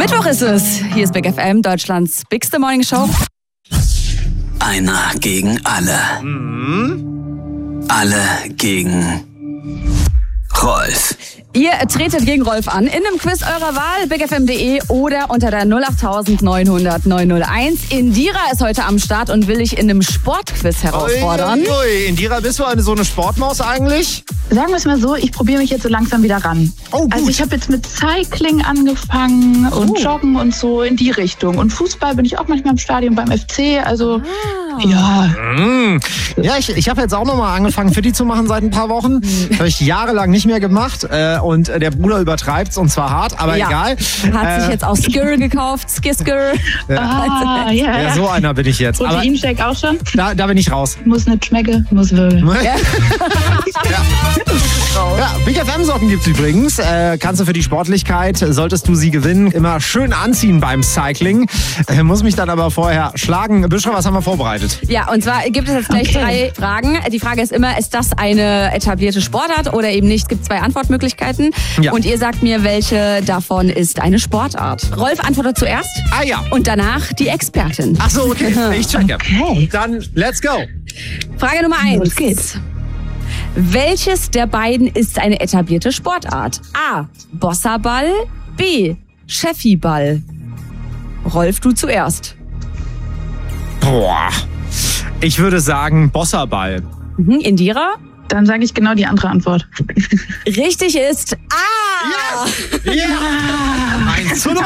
Mittwoch ist es. Hier ist Big FM, Deutschlands bigste Morning Show. Einer gegen alle. Alle gegen Rolf. Ihr tretet gegen Rolf an in einem Quiz eurer Wahl, bigfm.de oder unter der 08000 900 901. Indira ist heute am Start und will dich in einem Sportquiz herausfordern. Indira, bist du so eine Sportmaus eigentlich? Sagen wir es mal so, ich probiere mich jetzt so langsam wieder ran. Oh, gut. Also ich habe jetzt mit Cycling angefangen und Joggen und so in die Richtung. Und Fußball bin ich auch manchmal im Stadion beim FC, also ja. Ja, ich habe jetzt auch nochmal angefangen, Fitti zu machen seit ein paar Wochen. Das habe ich jahrelang nicht mehr gemacht. Und der Bruder übertreibt's und zwar hart, aber egal. Hat sich jetzt auch Skir gekauft, Skir. Ja, so einer bin ich jetzt. Proteinshake auch schon? Da bin ich raus. Muss nicht schmecken, muss wirbeln. Ja, Big FM Socken gibt's übrigens. Kannst du für die Sportlichkeit, solltest du sie gewinnen, immer schön anziehen beim Cycling. Muss mich dann aber vorher schlagen. Büschra, was haben wir vorbereitet? Ja, und zwar gibt es jetzt gleich 3 Fragen. Die Frage ist immer, ist das eine etablierte Sportart oder eben nicht? Es gibt 2 Antwortmöglichkeiten. Ja. Und ihr sagt mir, welche davon ist eine Sportart. Rolf antwortet zuerst. Ah ja. Und danach die Expertin. Ach so, okay. Ich checke. Okay. Dann let's go. Frage Nummer 1. Los geht's. Welches der beiden ist eine etablierte Sportart? A. Bossaball. B. Scheffiball. Rolf, du zuerst. Boah. Ich würde sagen Bossaball. Indira? Dann sage ich genau die andere Antwort. Richtig ist A. Ja! 1:0.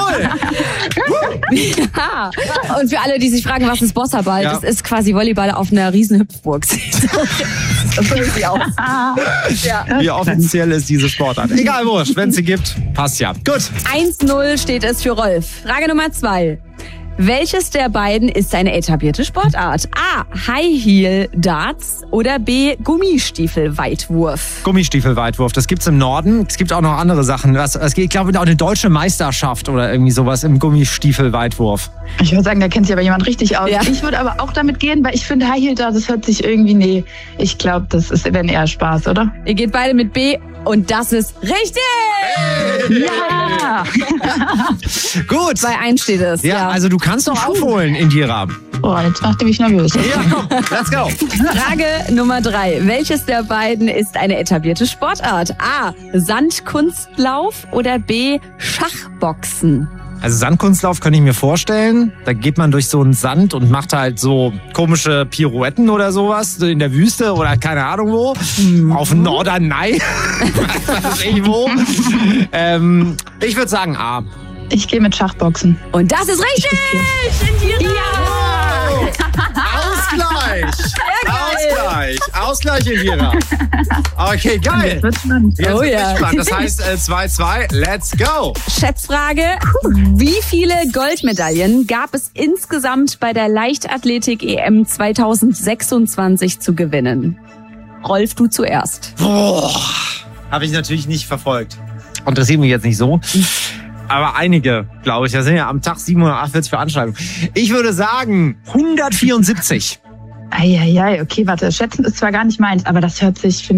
Ja. Und für alle, die sich fragen, was ist Bossaball, das ist quasi Volleyball auf einer riesen Hüpfburg. So sieht sie aus. Wie offiziell ist diese Sportart? Egal, wurscht. Wenn es sie gibt, passt ja. Gut. 1:0 steht es für Rolf. Frage Nummer 2. Welches der beiden ist eine etablierte Sportart? A. High Heel Darts oder B. Gummistiefel-Weitwurf? Gummistiefelweitwurf, das gibt's im Norden. Es gibt auch noch andere Sachen. Ich glaube, auch eine deutsche Meisterschaft oder irgendwie sowas im Gummistiefelweitwurf. Ich würde sagen, da kennt sich aber jemand richtig aus. Ja. Ich würde aber auch damit gehen, weil ich finde High Heel da, das hört sich irgendwie, ich glaube, das ist wenn eher Spaß, oder? Ihr geht beide mit B und das ist richtig! Ja! Gut. 2:1 steht es. Ja, also du kannst doch aufholen, Indira. Oh, jetzt macht ihr mich nervös. Ja, komm, let's go. Frage Nummer 3. Welches der beiden ist eine etablierte Sportart? A. Sandkunstlauf oder B. Schachboxen? Also Sandkunstlauf könnte ich mir vorstellen. Da geht man durch so einen Sand und macht halt so komische Pirouetten oder sowas in der Wüste oder keine Ahnung wo. Auf dem Norderney. Was weiß ich wo. Ich würde sagen A. Ich gehe mit Schachboxen. Und das ist richtig! Indira! Ausgleich, Indira. Okay, geil. Wird spannend. Jetzt Oh bin ich ja. gespannt. Das heißt 2:2, let's go. Schätzfrage. Wie viele Goldmedaillen gab es insgesamt bei der Leichtathletik-EM 2026 zu gewinnen? Rolf, du zuerst. Boah, habe ich natürlich nicht verfolgt. Interessiert mich jetzt nicht so. Aber einige, glaube ich. Da sind ja am Tag 748 Veranstaltungen. Ich würde sagen 174. Eieiei, okay, warte. Schätzen ist zwar gar nicht meins, aber das hört sich, finde